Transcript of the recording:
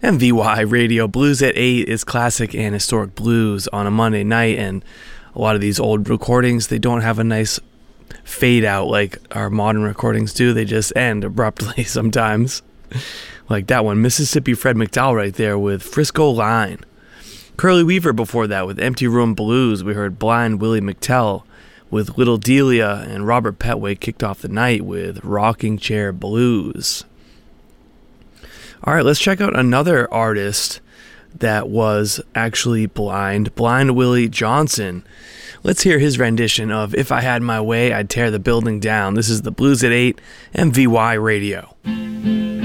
MVY Radio. Blues at 8 is classic and historic blues on a Monday night, and a lot of these old recordings, they don't have a nice fade out like our modern recordings do. They just end abruptly sometimes. Like that one, Mississippi Fred McDowell right there with Frisco Line. Curly Weaver before that with Empty Room Blues. We heard Blind Willie McTell with Little Delia, and Robert Petway kicked off the night with Rocking Chair Blues. All right, let's check out another artist that was actually blind, Blind Willie Johnson. Let's hear his rendition of If I Had My Way, I'd Tear the Building Down. This is the Blues at 8, MVY Radio.